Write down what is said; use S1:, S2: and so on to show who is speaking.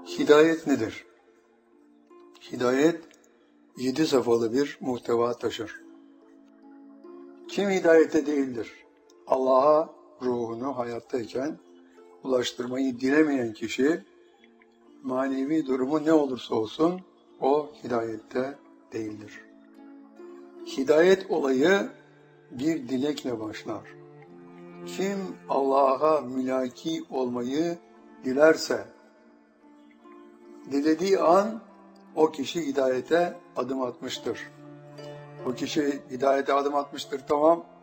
S1: Hidayet nedir? Hidayet 7 safhalı bir muhteva taşır. Kim hidayete değildir? Allah'a ruhunu hayattayken ulaştırmayı dilemeyen kişi, manevi durumu ne olursa olsun o hidayette değildir. Hidayet olayı bir dilekle başlar. Kim Allah'a mülaki olmayı dilerse, dilediği an o kişi hidayete adım atmıştır. O kişi hidayete adım atmıştır, tamam,